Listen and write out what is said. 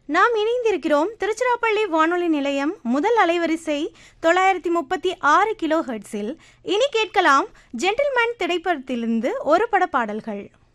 நாம் இணைந்திருக்கிறோம் திருச்சிராப்பள்ளி வானொலி நிலையம் முதல் அலைவரிசை 936 கிலோ ஹெர்ட்ஸில். இனி கேட்கலாம் ஜென்டில்மேன் திரைப்படத்திலிருந்து ஒரு பட பாடல்கள்.